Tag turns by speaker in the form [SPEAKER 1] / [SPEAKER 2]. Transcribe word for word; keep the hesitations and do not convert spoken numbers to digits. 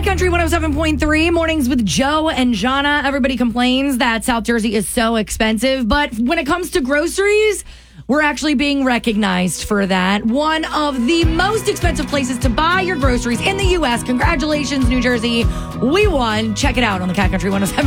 [SPEAKER 1] Country one oh seven point three, mornings with Joe and Jana. Everybody complains that South Jersey is so expensive, but when it comes to groceries, we're actually being recognized for that. One of the most expensive places to buy your groceries in the U S. Congratulations, New Jersey. We won. Check it out on the Cat Country one oh seven.